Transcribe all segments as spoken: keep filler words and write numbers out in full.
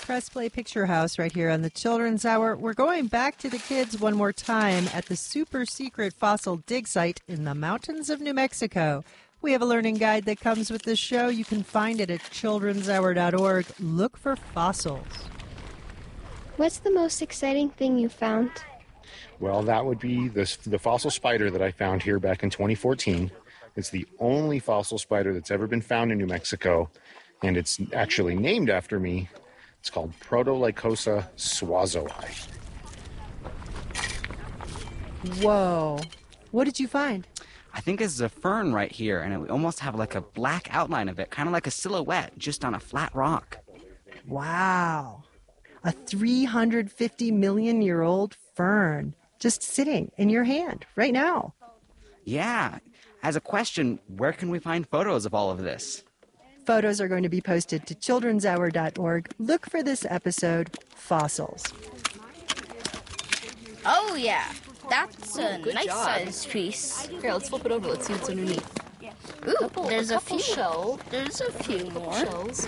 Press Play Picture House right here on the Children's Hour. We're going back to the kids one more time at the super secret fossil dig site in the mountains of New Mexico. We have a learning guide that comes with this show. You can find it at children's hour dot org. Look for fossils. What's the most exciting thing you found? Well, that would be the, the fossil spider that I found here back in twenty fourteen. It's the only fossil spider that's ever been found in New Mexico, and it's actually named after me. It's called Protolycosa swazoi. Whoa. What did you find? I think this is a fern right here, and we almost have like a black outline of it, kind of like a silhouette, just on a flat rock. Wow. A three hundred fifty million year old fern just sitting in your hand right now. Yeah. As a question, where can we find photos of all of this? Photos are going to be posted to children's hour dot org. Look for this episode, Fossils. Oh, yeah. That's a Good nice job. sized piece. Here, let's flip it over. Let's see what's underneath. Ooh, Couple- there's a a, couple few. shell- There's a few more. Shells.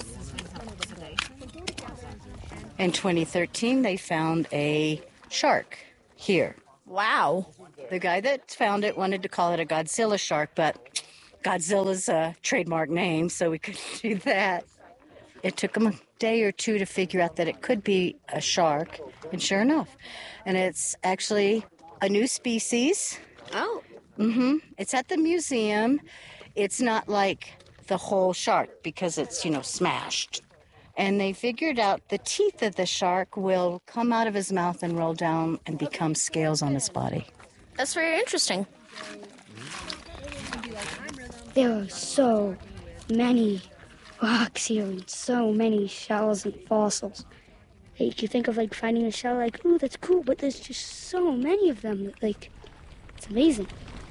In twenty thirteen, they found a shark here. Wow. The guy that found it wanted to call it a Godzilla shark, but Godzilla's a trademark name, so we couldn't do that. It took him a day or two to figure out that it could be a shark, and sure enough. And it's actually a new species. Oh. Mm-hmm. It's at the museum. It's not like the whole shark because it's, you know, smashed. And they figured out the teeth of the shark will come out of his mouth and roll down and become scales on his body. That's very interesting. There are so many rocks here and so many shells and fossils. Like, you think of, like, finding a shell, like, ooh, that's cool, but there's just so many of them. That, like, it's amazing.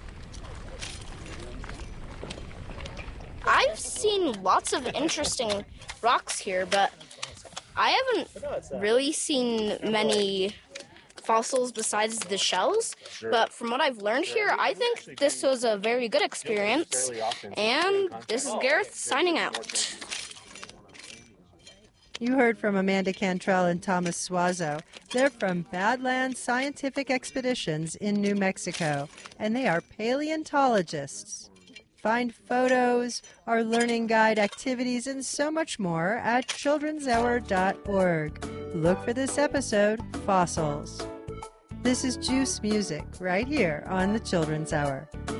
I've seen lots of interesting rocks here, but I haven't really seen many fossils besides the shells. But from what I've learned here, I think this was a very good experience. And this is Gareth signing out. You heard from Amanda Cantrell and Thomas Suazo. They're from Badlands Scientific Expeditions in New Mexico, and they are paleontologists. Find photos, our learning guide activities, and so much more at children's hour dot org. Look for this episode, Fossils. This is Juice Music, right here on the Children's Hour.